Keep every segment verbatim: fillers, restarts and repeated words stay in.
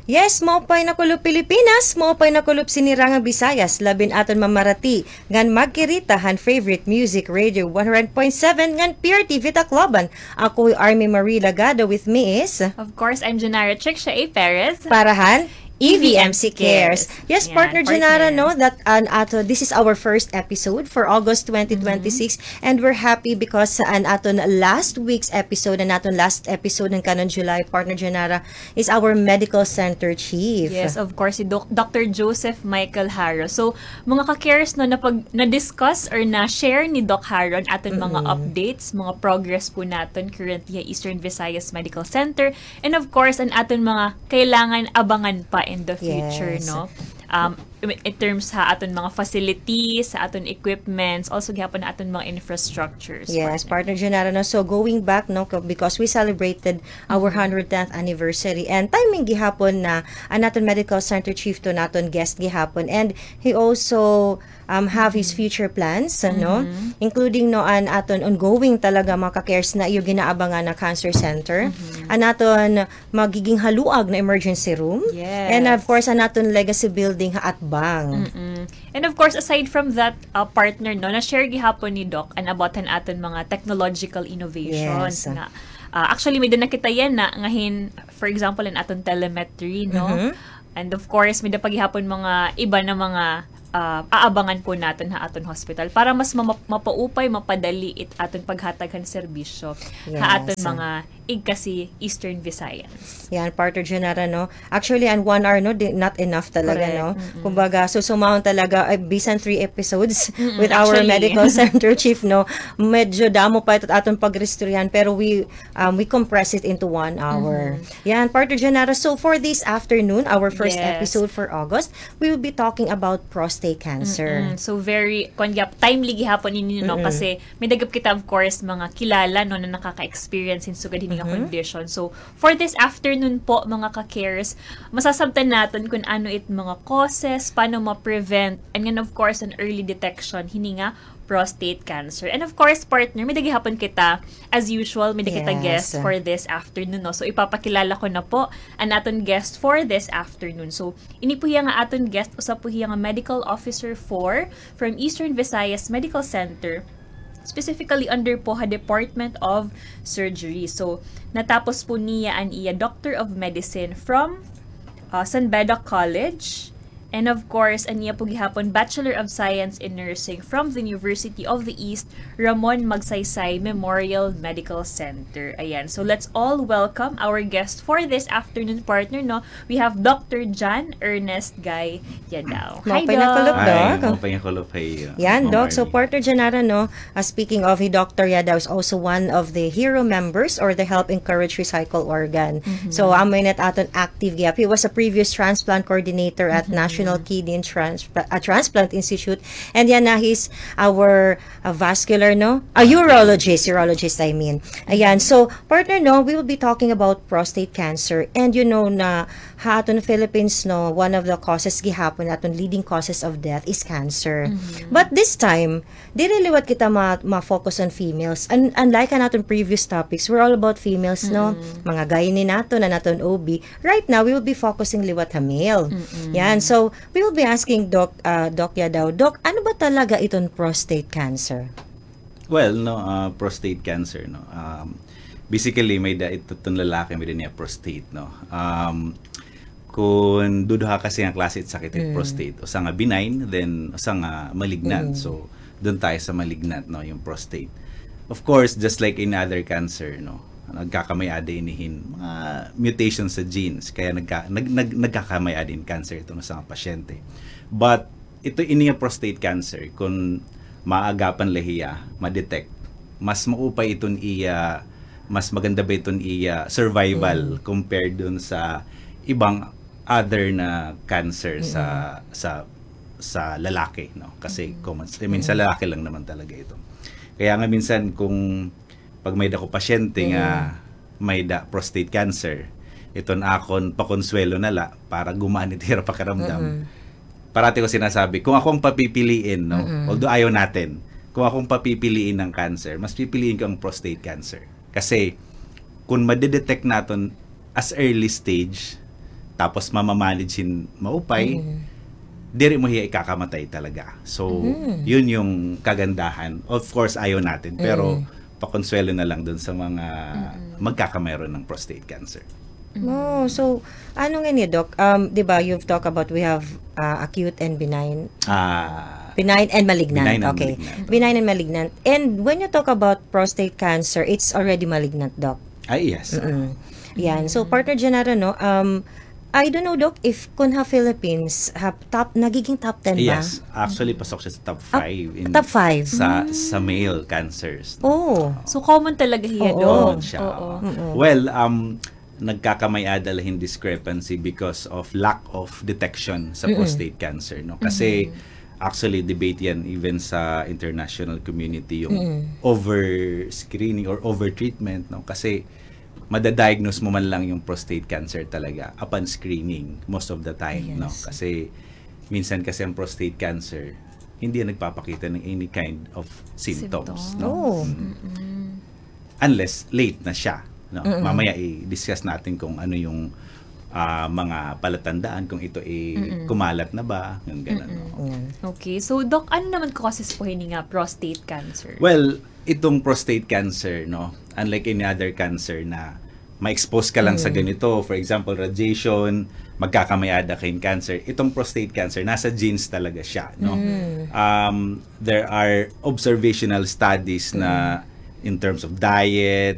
Yes, mo pa'y nakulop Pilipinas, mo pa'y nakulop sinirangang Visayas, labin aton mamarati, ngan magkiritahan favorite music radio one hundred point seven ngan P R T Vita Cluban. Ako'y Army Marie Lagado, with me is... Of course, I'm Janara Tricia A. Perez. Parahan, E V M C Cares. Yes, Yan, partner, partner. Janara, no, that an ato this is our first episode for August twenty twenty-six, mm-hmm. and we're happy because sa an aton last week's episode and aton last episode ng kanon July, partner Janara, is our medical center chief. Yes, of course, si Doc- Doctor Joseph Michael Haro. So, mga ka-cares no, na pag na-discuss or na-share ni Doc Haro ang aton mga Mm-mm. updates, mga progress po natin currently at Eastern Visayas Medical Center, and of course, ang aton mga kailangan abangan pa in the future, Yes. no? Um, in terms sa aton mga facilities, sa aton equipments, also gihapon na aton mga infrastructures. Yes, partner Janara, no. So going back, no, k- because we celebrated our one hundred tenth anniversary, and timing gihapon na ang naton medical center chief to naton guest gihapon, and he also um have his future plans, no, including no an aton ongoing talaga mga ka-cares na iyo ginaabangan na cancer center, an aton magiging haluag na emergency room, Yes. and of course an aton legacy building ha Atbang. Mm. And of course, aside from that, uh, partner, no, na-share gihapon ni Doc and about an aton mga technological innovations Yes. na uh, actually may na kita yan na ngahin, for example, an aton telemetry, no? Mhm. And of course, may napagihapon mga iba na mga uh, aabangan po natin ha aton hospital para mas mama- mapaupay, mapadali it aton paghataghan serbisyo ha aton Yes. mga igkasi Eastern Visayas. Yan, partner Janara, no? Actually, and one hour, no, di, not enough talaga, Correct. no? Mm-mm. Kumbaga, so sumahon talaga, ay, bisan three episodes Mm-mm, with our actually. medical center chief, no? Medyo damo pa ito atong pagrestoryan, pero we um, we compress it into one hour. Yan, partner Janara. So, for this afternoon, our first Yes. episode for August, we will be talking about prostate cancer. Mm-mm. So very kunya timely gihapon ninyo no Mm-mm. kasi may dagap kita of course mga kilala no na nakaka-experience in sugad hini nga condition. So for this afternoon po mga ka-cares, masasabtan natin kung ano it mga causes, paano ma-prevent, and then of course an early detection hini nga prostate cancer. And of course, partner, may dagihapon kita, as usual, may kita Yes. guest for this afternoon. No? So, ipapakilala ko na po ang aton guest for this afternoon. So, ini po nga aton guest, usap po nga medical officer four from Eastern Visayas Medical Center, specifically under po ha Department of Surgery. So, natapos po niya ang iya Doctor of Medicine from uh, San Beda College. And of course, aniya po gihapon Bachelor of Science in Nursing from the University of the East Ramon Magsaysay Memorial Medical Center. Ayan. So let's all welcome our guest for this afternoon, partner, no? We have Doctor John Ernest Guy Yadao. Hi, Mapay na kulog, Doc. Doc. Ay, mapay na kulop. Hey, uh, Yan, Ma'am Doc. So, Arlie. partner Janara, no, uh, speaking of, he, Doctor Yadaw is also one of the hero members or the Help Encourage Recycle Organ. So, amoy net aton active gap. He was a previous transplant coordinator at National Kidney Trans- uh, Transplant Institute. And yan na, he's our uh, vascular, no? A urologist, urologist, I mean. Ayan. So, partner, no, we will be talking about prostate cancer. And you know na, ha aton Philippines, no, one of the causes gihapon, aton leading causes of death is cancer. But this time, di rin liwat kita ma- ma-focus on females. Un- unlike an aton previous topics, we're all about females, no? Mga gynae nato na naton O B. Right now, we will be focusing liwat ha male. Yan. So, we will be asking Doc, uh, Doc Yadaw, Doc, ano ba talaga itong prostate cancer? Well, no, uh, prostate cancer, no. Um, basically, may da ito itong lalaki, may din niya prostate, no. Um, kung duduha kasi ang klase at sakit ng prostate, usa nga benign, then usa nga malignant. So, doon tayo sa malignant, no, yung prostate. Of course, just like in other cancer, no, nagkakamay-ada inihin mga mutations sa genes, kaya nagka, nag, nag, nagkakamay-ada in cancer ito sa mga pasyente. But, ito ini nga prostate cancer, kung maagapan lahiya, ma-detect, mas maupay iton iya, mas maganda ba iton iya survival compared dun sa ibang other na cancer sa sa sa lalaki, no, kasi common, I mean sa lalaki lang naman talaga ito. Kaya nga minsan kung pag may dako pasyente nga may da prostate cancer, iton akon pakonsuelo nala para gumaan iti hirap pakiramdam. Parati ko sinasabi, kung akong papipiliin, no, although ayaw natin, kung akong papipiliin ng cancer, mas pipiliin ko ang prostate cancer. Kasi kung madidetect natin as early stage, tapos mamamanagein maupay, diri mo hiya ikakamatay talaga. So, yun yung kagandahan. Of course, ayaw natin, pero pakonsuelo na lang dun sa mga magkakameron ng prostate cancer. Oh, so ano nga ni Doc? Um, 'di ba you've talked about we have uh, acute and benign, Ah, benign and malignant. Benign and okay. malignant. Benign and malignant. And when you talk about prostate cancer, it's already malignant, Doc. ay yes. Mm. Yan. So partner Genaro, no, um I don't know, Doc, if Kunha Philippines have top nagiging top ten ba? Yes, actually pasok siya sa top Ah, five in top five. sa sa male cancers. Oh. So, common talaga hiya Oo. doon. Common siya. Oo. Well, um nagkakamayadalahin discrepancy because of lack of detection sa prostate cancer, no? Kasi actually debate yan even sa international community yung over screening or over treatment, no? Kasi madadiagnose mo man lang yung prostate cancer talaga upon screening most of the time, no? Yes. Kasi minsan kasi ang prostate cancer hindi yan nagpapakita ng any kind of symptoms, Symptoms. no? Oh. Unless late na siya, no? Mamaya i-discuss natin kung ano yung ah, mga palatandaan, kung ito ay kumalat na ba, yung ganun, no? Okay. So, Doc, ano naman causes po hindi nga prostate cancer? Well, itong prostate cancer, no, unlike any other cancer na ma-expose ka lang sa ganito, for example, radiation, magkakamayada kayong cancer. Itong prostate cancer, nasa genes talaga siya, no? Um, there are observational studies na in terms of diet,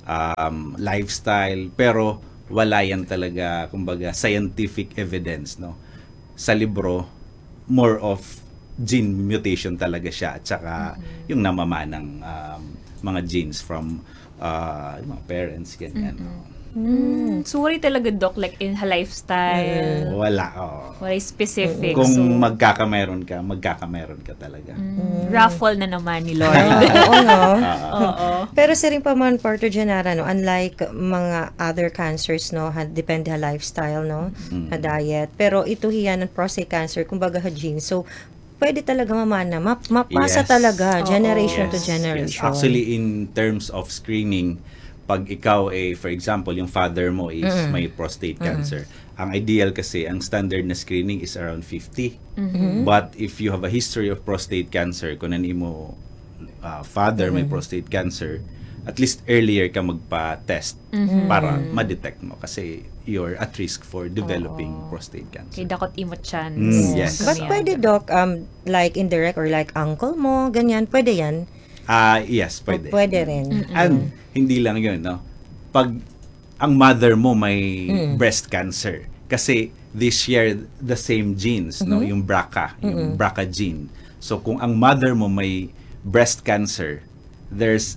um, lifestyle, pero wala yan talaga, kumbaga, scientific evidence, no? Sa libro, more of gene mutation talaga siya, at saka yung namamanang um, mga genes from uh, yung mga parents, ganyan. no? Mm. So, worry talaga, Doc, like in her lifestyle, Wala, oh. wala specific. Kung so, magkakameron ka, magkakameron ka talaga. mm, raffle na naman ni Lord. Oo, no? Oo. Pero sa rin pa man, Partner Genara, no, unlike mga other cancers, no, ha, depende ha lifestyle, no, ha diet. Pero ito hiya ng prostate cancer, kumbaga ha genes. So, pwede talaga mamana, map, mapasa Yes. talaga, Oo. generation to Yes, generation. yes. Actually, in terms of screening, pag ikaw eh, for example, yung father mo is may prostate cancer, ang ideal kasi, ang standard na screening is around fifty. But if you have a history of prostate cancer, kung ano mo uh, father may prostate cancer, at least earlier ka magpa-test para ma-detect mo kasi you're at risk for developing prostate cancer. Kay dakot imot chance. Mm, yes. But pwede, Doc, um, like indirect or like uncle mo, ganyan, pwede yan? Ah, yes, pwede. O, pwede rin. And hindi lang 'yun, no. Pag ang mother mo may breast cancer kasi they share the same genes, no, yung B R C A, yung B R C A gene. So kung ang mother mo may breast cancer, there's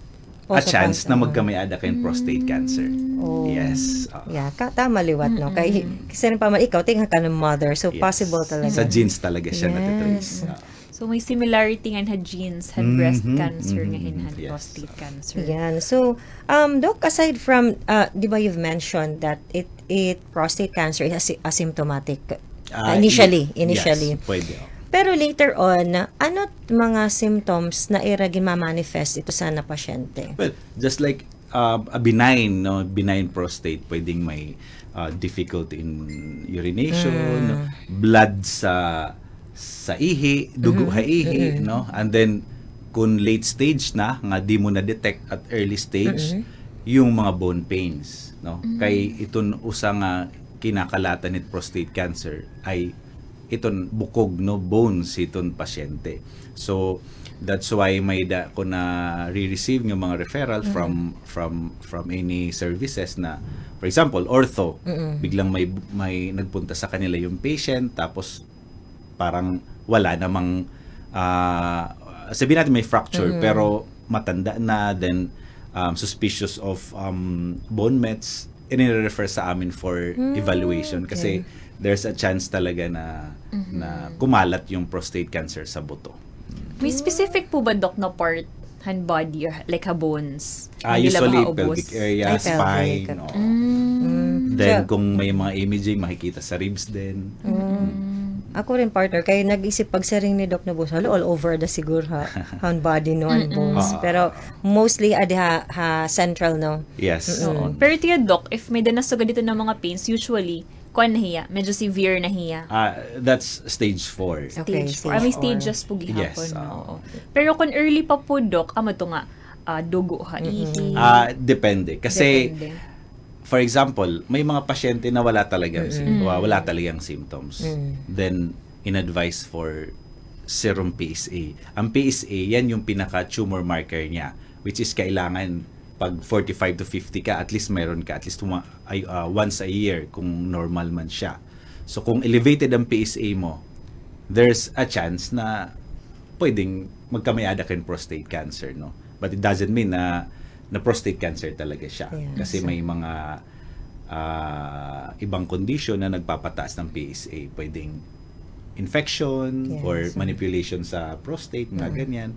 a Also chance possible. na magkamay-ada kayong prostate cancer. Oh. Yes. Oo. Yeah, ka, tama liwat, no? Kay, kasi rin pa man, ikaw, tingnan ka ng mother, so Yes. possible talaga. Sa genes talaga siya Yes. natitrace. Oo. So, may similarity nga ha genes, ha Mhm, breast cancer, mhm, nga hinhan yes. prostate cancer. Yan. So, um, Doc, aside from, uh, di ba you've mentioned that it, it prostate cancer is asi- asymptomatic uh, Ah, initially, i- initially. Yes, pwede. oh. Pero later on, ano mga symptoms na iragin ma-manifest ito sa na pasyente? Well, just like uh, a benign, no, benign prostate, pwedeng may uh, difficulty in urination, no, blood sa sa ihi, dugo ha ihi, no, and then kung late stage na nga di mo na detect at early stage, yung mga bone pains, no, kay iton usa nga kinakalatan nit prostate cancer ay iton bukog, no, bones iton pasyente. So that's why may da ko na re-receive ng mga referral from from from any services na, for example, ortho, biglang may may nagpunta sa kanila yung patient, tapos parang wala namang uh, sabihin natin may fracture pero matanda na, then um, suspicious of um, bone mets, i-refer sa amin for evaluation kasi there's a chance talaga na na kumalat yung prostate cancer sa buto. May specific po ba, Doc, na part, hand body, or like ha bones? Ah, Hindi lang usually maubos? pelvic area, Ay, pelvic. spine, oo. Mm. Then So, kung may mga imaging makikita sa ribs din. ako rin partner, kaya nag-isip pag sa ring ni Doc Nabus, halo, all over the siguro ha, hand body no, and bones. Ah. Pero mostly, adi ha, ha central, no? Yes. Oo. Pero tiya, Doc, if may danasugad dito ng mga pains, usually, kuan na hiya, medyo severe na hiya. Ah, that's stage four. Okay, Stage stage four. Ah, may four. stages po gihapon. Yes, no? ah. Oo. Pero kung early pa po, Dok, amo to nga, ah, dugo ha, ihi. Ah, depende. Kasi, Depende. for example, may mga pasyente na wala talagang sim- wa- wala talagang symptoms. Then, in-advise for serum P S A. Ang P S A, yan yung pinaka-tumor marker niya, which is kailangan pag forty-five to fifty ka, at least meron ka, at least uma, ay, uh, once a year kung normal man siya. So, kung elevated ang P S A mo, there's a chance na pwedeng magkamayada kang prostate cancer, no? But it doesn't mean na na prostate cancer talaga siya. Yeah. Kasi may mga uh, ibang condition na nagpapataas ng P S A. Pwedeng infection Yes. or manipulation sa prostate, mga ganyan.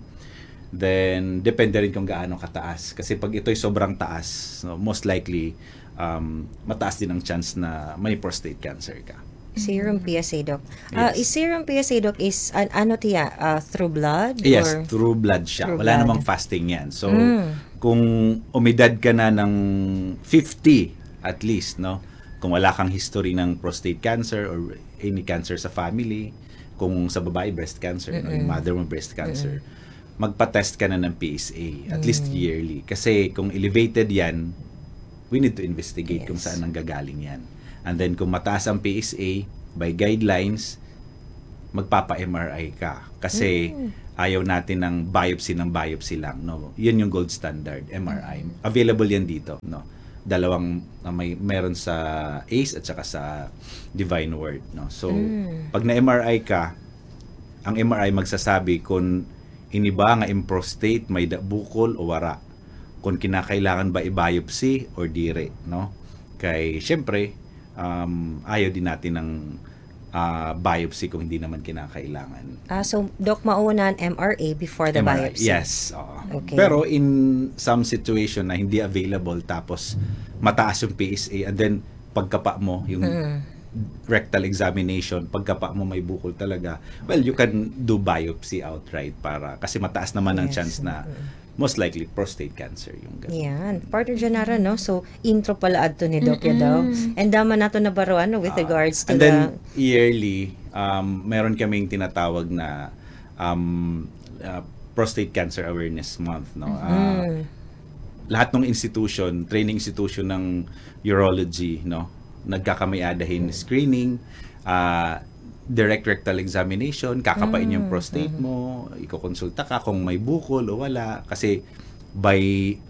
Then, depende rin kung gaano kataas. Kasi pag ito'y sobrang taas, no, most likely, um, mataas din ang chance na may prostate cancer ka. Serum P S A, Doc. Ah, Yes. is serum P S A, Doc, is an, ano tiya? ah, through blood? Yes, Or? through blood siya. Through Wala blood. namang fasting yan. So, Mm. kung umidad ka na ng fifty at least, no? Kung wala kang history ng prostate cancer or any cancer sa family, kung sa babae, breast cancer, no? Yung mother mo, breast cancer, magpa-test ka na ng P S A, at least yearly. Kasi kung elevated yan, we need to investigate kung Yes. saan nanggagaling yan. And then, kung mataas ang P S A, by guidelines, magpapa-M R I ka. Kasi ayaw natin ng biopsy ng biopsy lang, no? Yan yung gold standard, M R I. Available yan dito, no? Dalawang uh, may meron sa A C E at saka sa Divine Word, no? So, pag na-M R I ka, ang M R I magsasabi kung iniba nga im prostate, may da- bukol o wara. Kung kinakailangan ba i-biopsy or dire, no? Kay, syempre, um, ayaw din natin ng ah, biopsy kung hindi naman kinakailangan. Ah, so, Doc, mauna ang M R A before the M R I, biopsy? yes. oo. Okay. Pero in some situation na hindi available tapos mataas yung P S A and then pagkapa mo yung rectal examination, pagkapa mo may bukol talaga, well, you can do biopsy outright para kasi mataas naman ang Yes. chance na most likely prostate cancer yung ganun. Yan. Partner Janara, no? So, intro pala adto ni Doc daw. And dama nato na baruan, no? With regards to And the... then yearly, um, meron kaming tinatawag na um, uh, prostate cancer awareness month, no? Uh, lahat ng institution, training institution ng urology, no, nagkakamay-adahin screening, uh, direct rectal examination, kakapain yung prostate mo, ikokonsulta ka kung may bukol o wala. Kasi by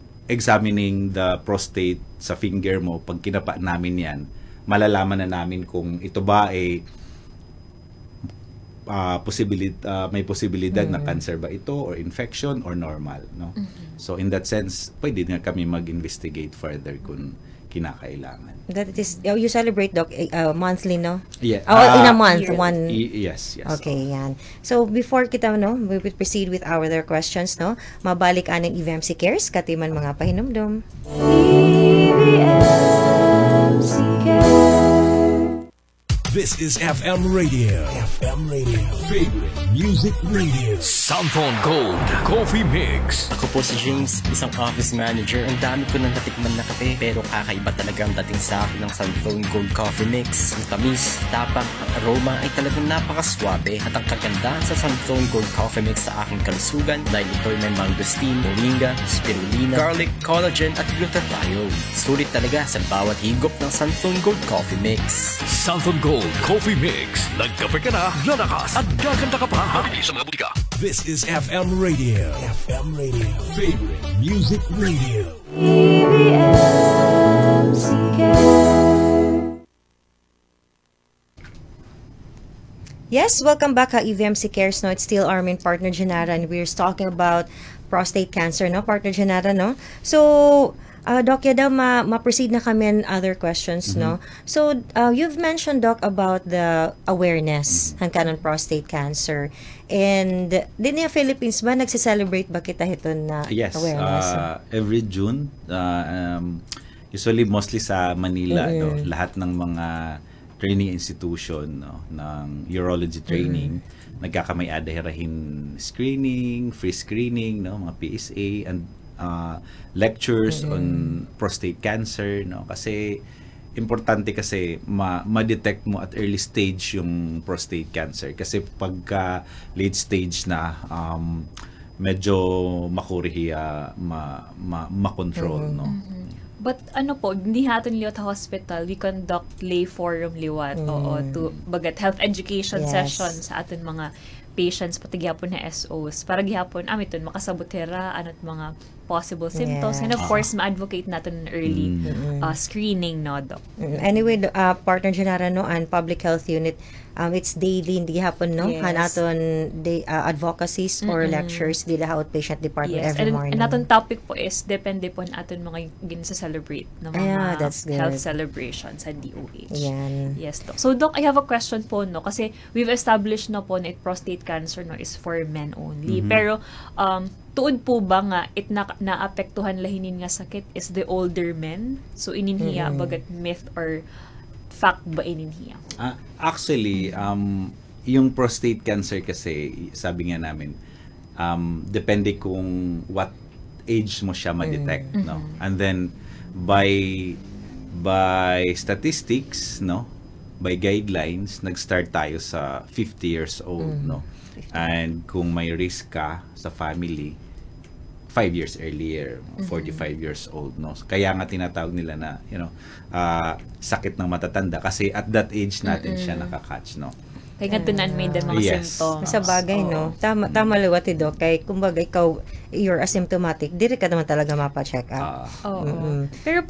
examining the prostate sa finger mo, pag kinapa namin yan, malalaman na namin kung ito ba ay uh, posibilid, uh, may posibilidad na cancer ba ito or infection or normal, no? So in that sense, pwede nga kami mag-investigate further kung kinakailangan. That is, oh, you celebrate, Doc, eh, uh, monthly, no? Yeah. Oh, in a Ah, month, yearly. one... Y- yes, yes. Okay, yan. So, before kita, no, we will proceed with our other questions, no? Mabalik anang E V M C Cares, katiman mga pahinumdum. This is F M Radio. F M Radio. Favorite Music Radio. Samphon Gold Coffee Mix. Ako po si James, isang office manager. Ang dami ko nang natikman na kape, pero kakaiba talaga ang dating sa akin ng Samphon Gold Coffee Mix. Ang tamis, tapang, ang aroma ay talagang napakaswabe at ang kagandahan sa Samphon Gold Coffee Mix sa aking kalusugan dahil ito'y may mangosteen, moringa, spirulina, garlic, collagen at glutathione. Sulit talaga sa bawat higop ng Samphon Gold Coffee Mix. Samphon Gold Coffee Mix. Nagkape ka na, lalakas at gaganda ka pa. Mabili sa mga butika. This is F M Radio. F M Radio. Favorite Music Radio. Yes, welcome back ha, E V M C Cares, no? It's still Armin, Partner Janara, and we're talking about prostate cancer, no? Partner Janara, no? So, uh, Doc, yada, ma- ma-proceed na kami in other questions, no? So, uh, you've mentioned, Doc, about the awareness mm kanon prostate cancer. And, din niya Philippines ba, nagse-celebrate ba kita ito na Yes, awareness? uh, every June, uh, um, usually mostly sa Manila, no, lahat ng mga training institution, no, ng urology training, nagkakamay-adahirahin screening, free screening, no, mga P S A, and uh, lectures on prostate cancer, no, kasi importante kasi ma- ma-detect mo at early stage yung prostate cancer. Kasi pagka late stage na, um, medyo makurihiya ma, ma, makontrol, no? But ano po, hindi natin liwat hospital, we conduct lay forum liwat, oo, to bagat health education Yes. session sa aton mga patients, pati gyapon na S Os, para gyapon, amiton, makasabotera, ano't mga possible symptoms, Yeah. and of course, ma-advocate natin ng early uh, screening, no, Doc? Mm, Anyway, the, uh, partner Genara no and public health unit, um, it's daily hindi hapon no Yes. han aton day uh, advocacies or lectures dila ha outpatient department Yes, every and, morning. and naton topic po is, depende po na aton mga gin-celebrate na mga Ah, that's good. health celebration sa D O H. Yan. Yes, Doc. So, Doc, I have a question po, no? Kasi we've established na po na it prostate cancer, no, is for men only. Pero, um, tuod po ba nga, it na, naapektuhan lahinin nga sakit is the older men? So, ininhiya, bagat myth or fact ba ininhiya? Ah, actually, um, yung prostate cancer kasi, sabi nga namin, um, depende kung what age mo siya ma-detect, no? And then, by by statistics, no? By guidelines, nag-start tayo sa fifty years old, no? And kung may risk ka sa family, five years earlier, forty-five years old, no? Kaya nga tinatawag nila na, you know, ah, sakit ng matatanda kasi at that age natin siya nakakatch, no? Kaya nga tunan may din mga Yes. symptoms. Sa bagay, no? Tama, tama liwat ito. Kay, kumbaga, ikaw, you're asymptomatic, dire ka naman talaga mapa-check up. Ah, Oo. Pero